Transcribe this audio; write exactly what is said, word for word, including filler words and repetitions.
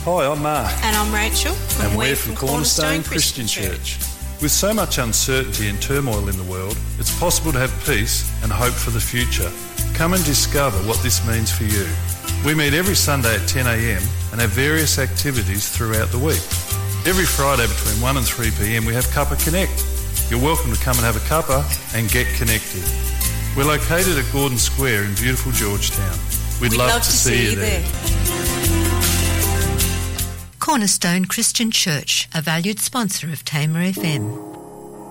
Hi, I'm Mark. And I'm Rachel. And, and we're, we're from, from Cornerstone, Cornerstone Christian, Christian Church. Church. With so much uncertainty and turmoil in the world, it's possible to have peace and hope for the future. Come and discover what this means for you. We meet every Sunday at ten a.m. and have various activities throughout the week. Every Friday between one and three p.m. we have Cuppa Connect. You're welcome to come and have a cuppa and get connected. We're located at Gordon Square in beautiful Georgetown. We'd, We'd love, love to, to see, see you there. there. Cornerstone Christian Church, a valued sponsor of Tamer F M.